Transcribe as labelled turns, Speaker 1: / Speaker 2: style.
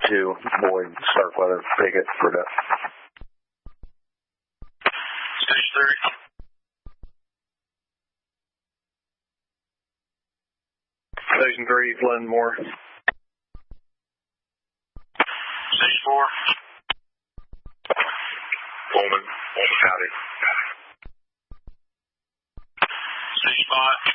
Speaker 1: 2, Boyd, Starkweather, Pickett, Burdett.
Speaker 2: Stage 3.
Speaker 1: Station 3, Glenn Moore.
Speaker 2: Stage 4.
Speaker 1: Coleman, howdy.
Speaker 2: Stage 5.